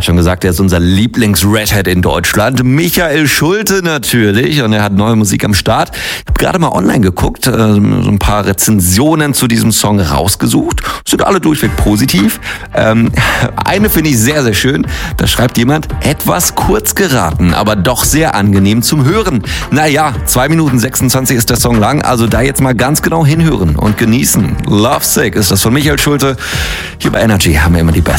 gerade schon gesagt, er ist unser Lieblings-Redhead in Deutschland. Michael Schulte natürlich. Und er hat neue Musik am Start. Ich habe gerade mal online geguckt, so ein paar Rezensionen zu diesem Song rausgesucht. Sind alle durchweg positiv. Eine finde ich sehr, sehr schön. Da schreibt jemand, etwas kurz geraten, aber doch sehr angenehm zum Hören. Naja, 2 Minuten 26 ist der Song lang, also da jetzt mal ganz genau hinhören und genießen. Lovesick ist das von Michael Schulte. Hier bei Energy haben wir immer die besten